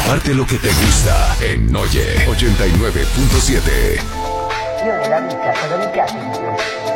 Comparte lo que te gusta en Oye 89.7. Io nella vita cosa mi piace di più?